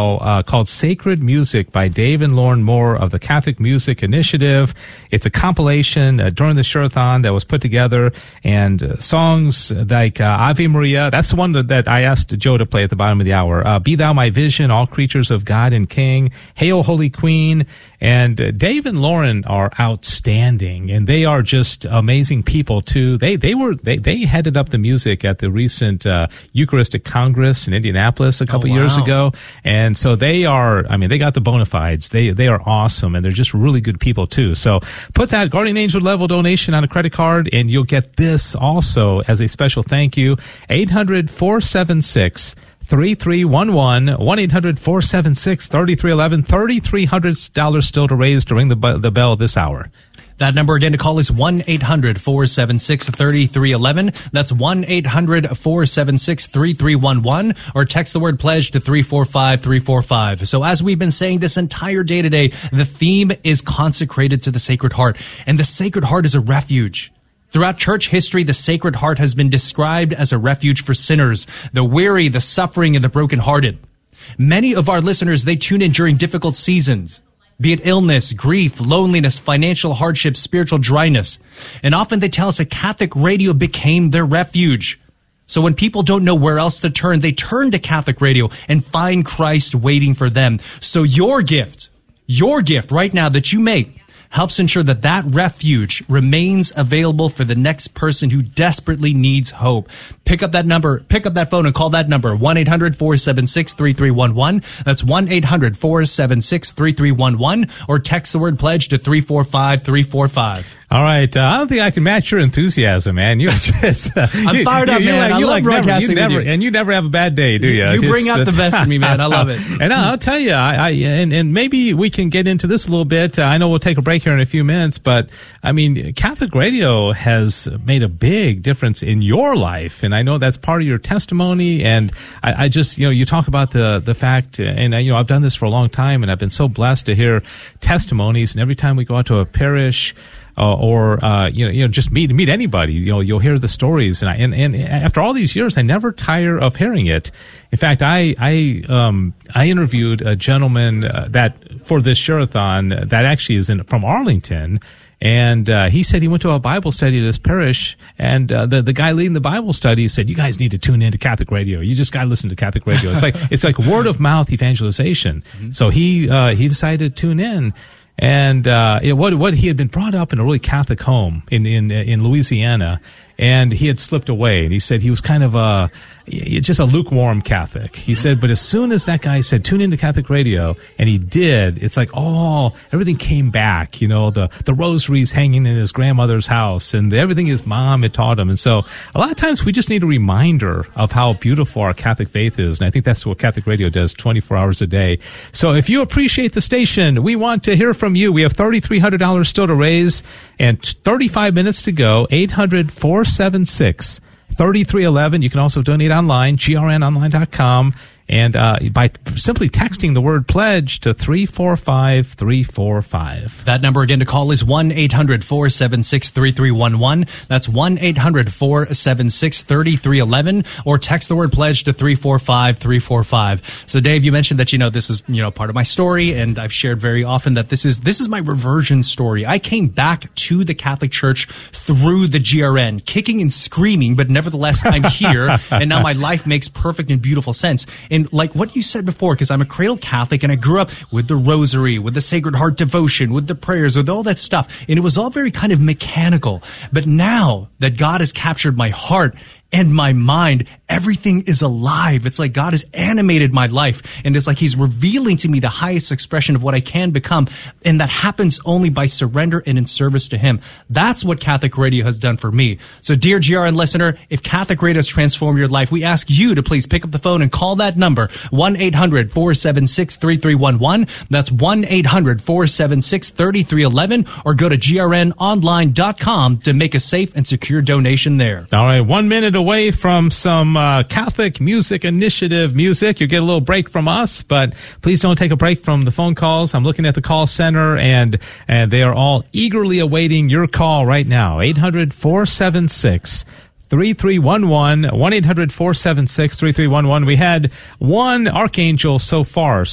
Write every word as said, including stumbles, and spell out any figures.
Uh, called Sacred Music by Dave and Lauren Moore of the Catholic Music Initiative. It's a compilation uh, during the Shurathon that was put together, and uh, songs like uh, Ave Maria, that's the one that, that I asked Joe to play at the bottom of the hour. Uh, Be Thou My Vision, All Creatures of God and King, Hail Holy Queen. And uh, Dave and Lauren are outstanding, and they are just amazing people too. They they were they, they headed up the music at the recent uh, Eucharistic Congress in Indianapolis a couple oh, wow. years ago, and so they are. I mean, they got the bona fides. They they are awesome, and they're just really good people too. So put that Guardian Angel level donation on a credit card, and you'll get this also as a special thank you. eight hundred, four seven six, three three one one, one eight hundred, four seven six, three three one one, three thousand three hundred dollars still to raise to ring the, the bell this hour. That number again to call is one eight hundred, four seven six, three three one one. That's one eight hundred, four seven six, three three one one, or text the word pledge to three four five, three four five. So as we've been saying this entire day today, the theme is consecrated to the Sacred Heart, and the Sacred Heart is a refuge. Throughout church history, the Sacred Heart has been described as a refuge for sinners, the weary, the suffering, and the brokenhearted. Many of our listeners, they tune in during difficult seasons, be it illness, grief, loneliness, financial hardship, spiritual dryness. And often they tell us that Catholic radio became their refuge. So when people don't know where else to turn, they turn to Catholic radio and find Christ waiting for them. So your gift, your gift right now that you make, helps ensure that that refuge remains available for the next person who desperately needs hope. Pick up that number, pick up that phone and call that number, one eight hundred, four seven six, three three one one. That's one eight hundred, four seven six, three three one one, or text the word pledge to three four five, three four five. All right. Uh, I don't think I can match your enthusiasm, man. You're just... Uh, I'm you, fired up, you, man. You, I you love like broadcasting never, you with never, you. And you never have a bad day, do you? You, you just, bring out the best in me, man. I love it. And I'll tell you, I, I and, and maybe we can get into this a little bit. Uh, I know we'll take a break here in a few minutes, but, I mean, Catholic radio has made a big difference in your life, and I know that's part of your testimony, and I, I just, you know, you talk about the, the fact, and, you know, I've done this for a long time, and I've been so blessed to hear testimonies, and every time we go out to a parish, Uh, or uh, you know, you know, just meet meet anybody. You know, you'll hear the stories, and I, and and after all these years, I never tire of hearing it. In fact, I I um I interviewed a gentleman uh, that for this Shurathon that actually is in from Arlington. And uh, he said he went to a Bible study at his parish, and uh, the the guy leading the Bible study said, "You guys need to tune into Catholic radio. You just got to listen to Catholic radio. It's like it's like word of mouth evangelization." Mm-hmm. So he uh, he decided to tune in. And uh, it, what what he had been brought up in a really Catholic home in in in Louisiana, and he had slipped away. And he said he was kind of a just a lukewarm Catholic. He said, but as soon as that guy said, "Tune into Catholic radio," and he did, it's like oh, everything came back. You know, the the rosaries hanging in his grandmother's house, and everything his mom had taught him. And so, a lot of times we just need a reminder of how beautiful our Catholic faith is, and I think that's what Catholic radio does, twenty-four hours a day. So, if you appreciate the station, we want to hear from you. We have three thousand three hundred dollars still to raise, and thirty-five minutes to go. eight hundred, four seven six, three three one one. You can also donate online, G R N online dot com, and uh, by simply texting the word pledge to three four five, three four five. That number again to call is one eight hundred, four seven six, three three one one. That's one eight hundred, four seven six, three three one one, or text the word pledge to three four five, three four five. So Dave, you mentioned that, you know, this is, you know, part of my story, and I've shared very often that this is this is my reversion story. I came back to the Catholic Church through the G R N, kicking and screaming, but nevertheless I'm here, and now my life makes perfect and beautiful sense. And like what you said before, because I'm a cradle Catholic and I grew up with the rosary, with the Sacred Heart devotion, with the prayers, with all that stuff. And it was all very kind of mechanical. But now that God has captured my heart and my mind, everything is alive. It's like God has animated my life, and it's like he's revealing to me the highest expression of what I can become, and that happens only by surrender and in service to him. That's what Catholic radio has done for me. So dear G R N listener, if Catholic radio has transformed your life, we ask you to please pick up the phone and call that number, one eight hundred, four seven six, three three one one. That's one eight hundred, four seven six, three three one one, or go to G R N online dot com to make a safe and secure donation there. All right, one minute away from some uh, Catholic Music Initiative music. You get a little break from us, but please don't take a break from the phone calls. I'm looking at the call center, and and they are all eagerly awaiting your call right now. eight hundred, four seven six, three three one one, one eight hundred, four seven six, three three one one. We had one Archangel so far.